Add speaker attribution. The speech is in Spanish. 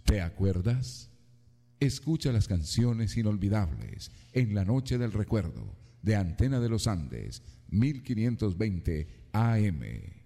Speaker 1: ¿Te acuerdas? Escucha las canciones inolvidables en la noche del recuerdo de Antena de los Andes, 1520 AM.